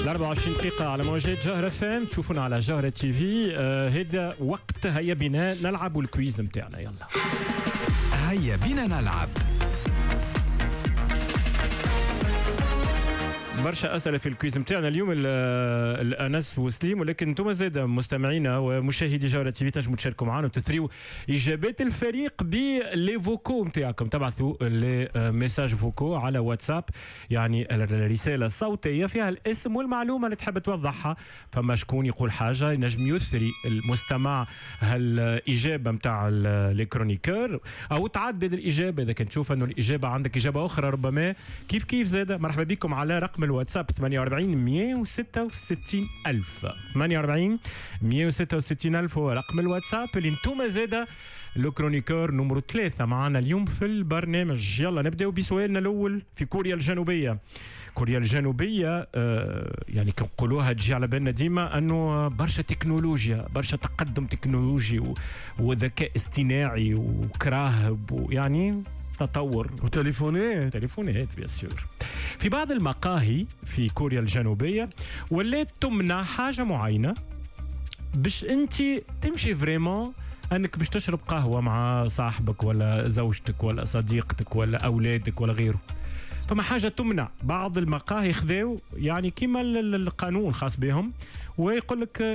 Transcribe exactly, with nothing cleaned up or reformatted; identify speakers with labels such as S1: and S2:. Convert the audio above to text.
S1: أربعة وعشرين دقيقة على موجات جوهرة فام، تشوفونا على جوهرة تي في. آه هذا وقت هيا بنا نلعب الكويز متاعنا. يلا
S2: هيا بنا نلعب.
S1: برشا أسئلة في الكويز متاعنا اليوم، الأنس وسليم، ولكن انتم زاد مستمعينا ومشاهدي جوهرة تي في تنجموا تشاركوا معنا وتثريوا إجابات الفريق بلي فوكو متاعكم. تبعثوا لي ميساج فوكو على واتساب، يعني الرسالة الصوتية فيها الاسم والمعلومة اللي تحب توضحها. فما شكون يقول حاجة ينجم يثري المستمع هالإجابة متاع الكرونيكور، أو تعدد الإجابة إذا كنت تشوف أنه الإجابة عندك إجابة أخرى ربما. كيف كيف زاد مرحبا بكم على رقم الواتساب ثمانية وأربعين مية وستة وستين ألف. ثمانية وأربعين مية وستة وستين ألف هو رقم الواتساب اللي انتم زاده لو كرونيكور نمرو ثلاثة معنا اليوم في البرنامج. يلا نبدأ بسؤالنا الأول في كوريا الجنوبية. كوريا الجنوبية آه يعني كنقولوها تجي على بالنا ديما أنه برشا تكنولوجيا، برشا تقدم تكنولوجي وذكاء اصطناعي وكراهب ويعني تطور
S2: وتليفونات
S1: تليفونات بيسير. في بعض المقاهي في كوريا الجنوبية ولات تمنع حاجة معينة باش انت تمشي فريمون انك باش تشرب قهوة مع صاحبك ولا زوجتك ولا صديقتك ولا اولادك ولا غيره. فما حاجة تمنع. بعض المقاهي خذوا يعني كيما القانون خاص بهم ويقول لك